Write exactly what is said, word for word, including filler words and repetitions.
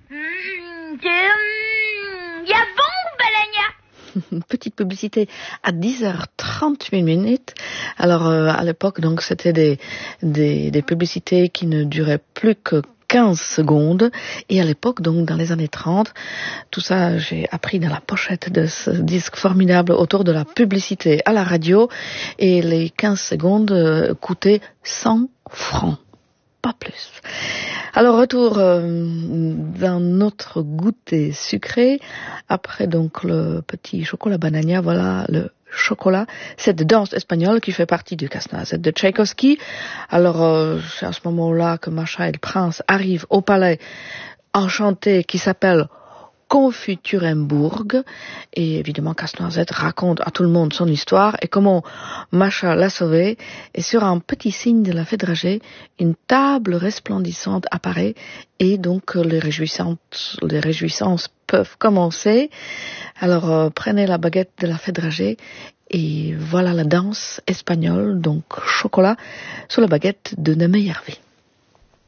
Mmh, mmh, y a bon, Balagna. Petite publicité à dix heures trente-huit minutes. Alors euh, à l'époque, donc c'était des, des des publicités qui ne duraient plus que quinze secondes. Et à l'époque, donc dans les années trente, tout ça j'ai appris dans la pochette de ce disque formidable autour de la publicité à la radio. Et les quinze secondes euh, coûtaient cent francs. Pas plus. Alors retour euh, dans notre goûter sucré. Après donc le petit chocolat banania, voilà le chocolat, cette danse espagnole qui fait partie du Casse-Noisette de Tchaïkovski. Alors euh, c'est à ce moment-là que Macha et le prince arrivent au palais enchanté qui s'appelle Confiturembourg, et évidemment Casse-Noisette raconte à tout le monde son histoire et comment Macha l'a sauvé. Et sur un petit signe de la fée dragée, une table resplendissante apparaît et donc les réjouissances, les réjouissances peuvent commencer. Alors euh, prenez la baguette de la fée dragée et voilà la danse espagnole, donc chocolat sur la baguette de Nemeyer Hervé.